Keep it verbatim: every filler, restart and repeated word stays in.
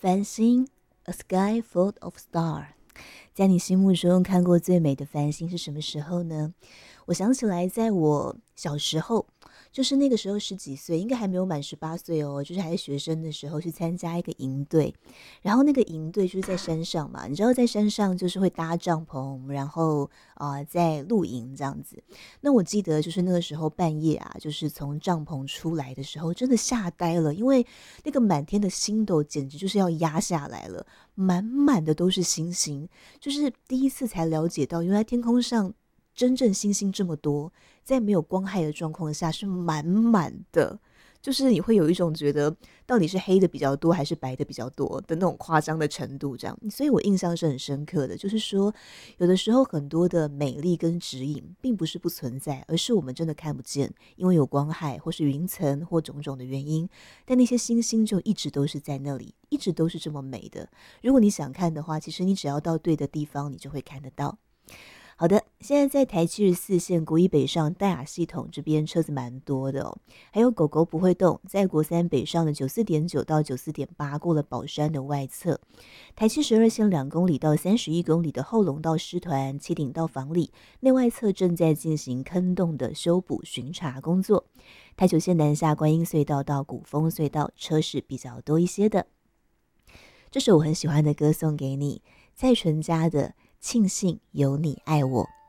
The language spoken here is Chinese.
繁星 A sky full of stars。 在你心目中看过最美的繁星是什么时候呢？我想起来在我小时候，就是那个时候十几岁，应该还没有满十八岁哦，就是还是学生的时候去参加一个营队。然后那个营队就是在山上嘛，你知道在山上就是会搭帐篷，然后呃在露营这样子。那我记得就是那个时候半夜啊，就是从帐篷出来的时候真的吓呆了，因为那个满天的星斗简直就是要压下来了，满满的都是星星。就是第一次才了解到原来天空上真正星星这么多，在没有光害的状况下是满满的，就是你会有一种觉得到底是黑的比较多还是白的比较多的那种夸张的程度这样。所以我印象是很深刻的，就是说有的时候很多的美丽跟指引并不是不存在，而是我们真的看不见，因为有光害或是云层或种种的原因，但那些星星就一直都是在那里，一直都是这么美的。如果你想看的话，其实你只要到对的地方，你就会看得到。好的，现在在台七十四线国一北上淡雅系统这边车子蛮多的哦，还有狗狗不会动，在国三北上的九四点九到九四点八过了宝山的外侧，台七十二线两公里到三十一公里的后龙到师团七顶到房里内外侧正在进行坑洞的修补巡查工作，台九线南下观音隧道到古风隧道车是比较多一些的。这首我很喜欢的歌送给你，蔡淳佳的庆幸有你爱我。